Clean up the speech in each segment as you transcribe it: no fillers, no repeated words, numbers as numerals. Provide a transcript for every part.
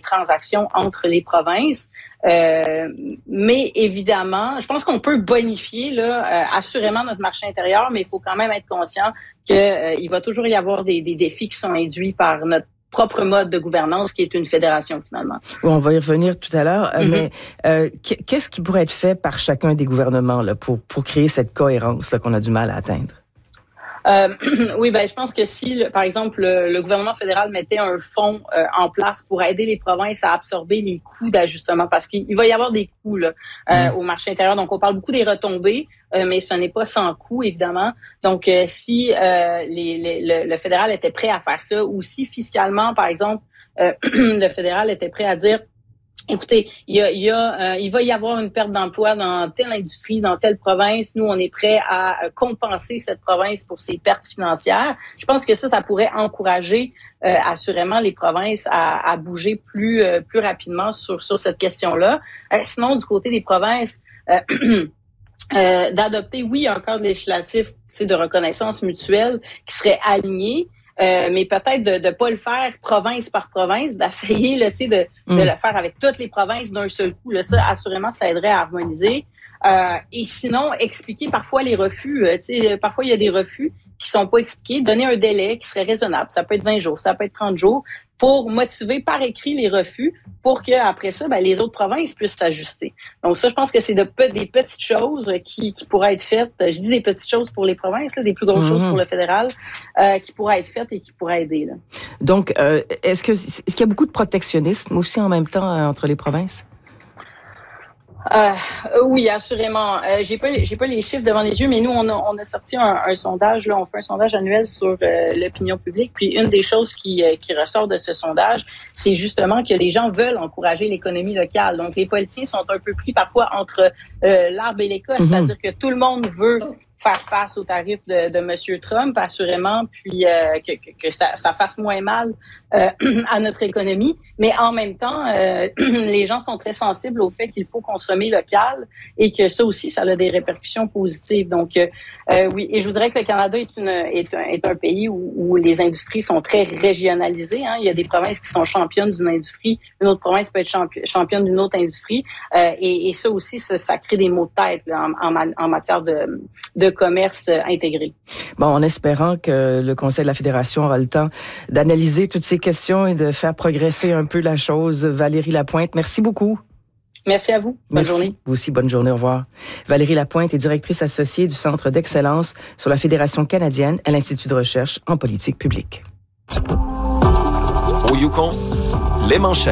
transactions entre les provinces. Mais évidemment, je pense qu'on peut bonifier assurément notre marché intérieur, mais il faut quand même être conscient que il va toujours y avoir des défis qui sont induits par notre propre mode de gouvernance qui est une fédération finalement. On va y revenir tout à l'heure, mais qu'est-ce qui pourrait être fait par chacun des gouvernements là, pour créer cette cohérence là, qu'on a du mal à atteindre? Oui, je pense que si, par exemple, le gouvernement fédéral mettait un fonds en place pour aider les provinces à absorber les coûts d'ajustement, parce qu'il va y avoir des coûts là, au marché intérieur. Donc, on parle beaucoup des retombées, mais ce n'est pas sans coût, évidemment. Donc, si le fédéral était prêt à faire ça, ou si fiscalement, par exemple, le fédéral était prêt à dire écoutez, il va y avoir une perte d'emploi dans telle industrie, dans telle province. Nous, on est prêt à compenser cette province pour ses pertes financières. Je pense que ça pourrait encourager assurément les provinces à bouger plus rapidement sur cette question-là. Sinon, du côté des provinces, d'adopter, oui, un cadre législatif de reconnaissance mutuelle qui serait aligné. Mais peut-être de pas le faire province par province, d'essayer là, de le faire avec toutes les provinces d'un seul coup. Là, ça, assurément, ça aiderait à harmoniser. Et sinon, expliquer parfois les refus. Parfois, il y a des refus qui sont pas expliqués. Donner un délai qui serait raisonnable. Ça peut être 20 jours, ça peut être 30 jours, pour motiver par écrit les refus, pour que après ça, les autres provinces puissent s'ajuster. Donc ça, je pense que c'est des petites choses qui pourraient être faites. Je dis des petites choses pour les provinces, là, des plus grosses choses pour le fédéral, qui pourraient être faites et qui pourraient aider. Là. Donc, est-ce qu'il y a beaucoup de protectionnisme aussi en même temps entre les provinces? Oui, assurément. J'ai pas les chiffres devant les yeux, mais nous on a sorti un sondage là, on fait un sondage annuel sur l'opinion publique, puis une des choses qui ressort de ce sondage, c'est justement que les gens veulent encourager l'économie locale. Donc les politiciens sont un peu pris parfois entre l'arbre et l'écosse, c'est-à-dire que tout le monde veut faire face aux tarifs de Monsieur Trump, assurément, puis que ça fasse moins mal à notre économie. Mais en même temps, les gens sont très sensibles au fait qu'il faut consommer local et que ça aussi, ça a des répercussions positives. Donc, oui, et je voudrais que le Canada est un pays où les industries sont très régionalisées. Hein. Il y a des provinces qui sont championnes d'une industrie, une autre province peut être championne d'une autre industrie. Et ça aussi, ça crée des maux de tête là, en matière de commerce intégré. Bon, en espérant que le Conseil de la Fédération aura le temps d'analyser toutes ces questions et de faire progresser un peu la chose. Valérie Lapointe, merci beaucoup. Merci à vous. Bonne journée. Vous aussi, bonne journée. Au revoir. Valérie Lapointe est directrice associée du Centre d'excellence sur la Fédération canadienne à l'Institut de recherche en politique publique. Au Yukon, les manchettes.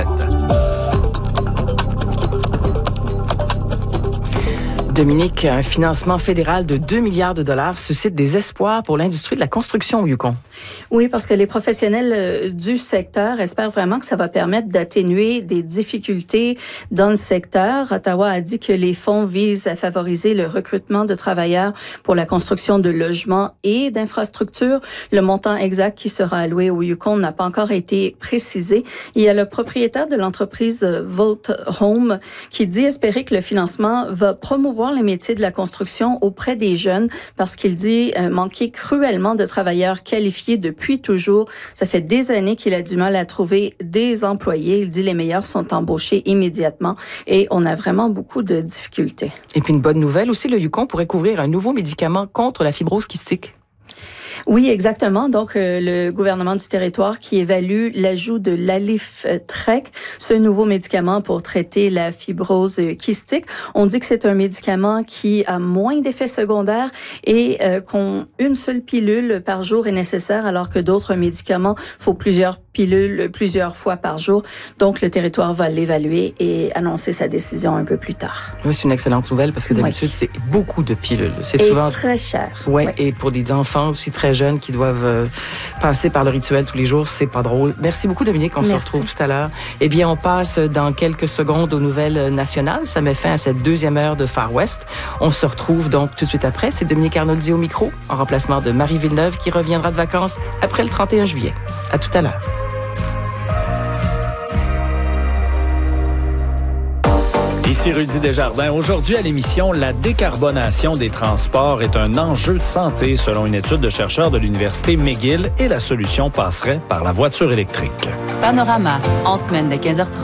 Dominique, un financement fédéral de 2 milliards de dollars suscite des espoirs pour l'industrie de la construction au Yukon. Oui, parce que les professionnels du secteur espèrent vraiment que ça va permettre d'atténuer des difficultés dans le secteur. Ottawa a dit que les fonds visent à favoriser le recrutement de travailleurs pour la construction de logements et d'infrastructures. Le montant exact qui sera alloué au Yukon n'a pas encore été précisé. Il y a le propriétaire de l'entreprise Volt Home qui dit espérer que le financement va promouvoir les métiers de la construction auprès des jeunes parce qu'il dit manquer cruellement de travailleurs qualifiés depuis toujours. Ça fait des années qu'il a du mal à trouver des employés. Il dit les meilleurs sont embauchés immédiatement et on a vraiment beaucoup de difficultés. Et puis une bonne nouvelle aussi, le Yukon pourrait couvrir un nouveau médicament contre la fibrose kystique. Oui, exactement. Donc, le gouvernement du territoire qui évalue l'ajout de l'Aliftrek, ce nouveau médicament pour traiter la fibrose kystique. On dit que c'est un médicament qui a moins d'effets secondaires et qu'une seule pilule par jour est nécessaire, alors que d'autres médicaments, faut plusieurs pilules plusieurs fois par jour. Donc, le territoire va l'évaluer et annoncer sa décision un peu plus tard. Oui, c'est une excellente nouvelle parce que d'habitude, c'est beaucoup de pilules. C'est souvent très cher. Ouais, et pour des enfants aussi très jeunes qui doivent passer par le rituel tous les jours, c'est pas drôle. Merci beaucoup, Dominique. On se retrouve tout à l'heure. Eh bien, on passe dans quelques secondes aux nouvelles nationales. Ça met fin à cette deuxième heure de Far West. On se retrouve donc tout de suite après. C'est Dominique Arnoldi au micro, en remplacement de Marie Villeneuve qui reviendra de vacances après le 31 juillet. À tout à l'heure. Ici Rudy Desjardins. Aujourd'hui à l'émission, la décarbonation des transports est un enjeu de santé selon une étude de chercheurs de l'Université McGill et la solution passerait par la voiture électrique. Panorama, en semaine de 15h30.